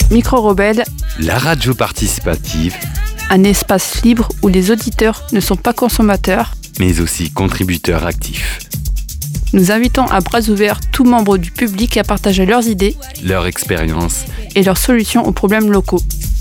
Micro-Rebelle, La radio participative, un espace libre où les auditeurs ne sont pas consommateurs, mais aussi contributeurs actifs. nous invitons à bras ouverts tout membre du public à partager leurs idées Leur expérience et leurs solutions aux problèmes locaux.